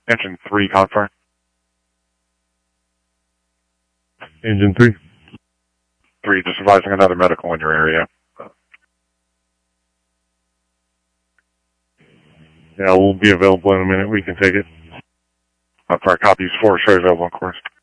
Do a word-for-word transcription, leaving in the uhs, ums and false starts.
Engine three, Codfire. Engine three. Three, just advising another medical in your area. Yeah, we'll be available in a minute. We can take it. Codfire, copies four, show available on course.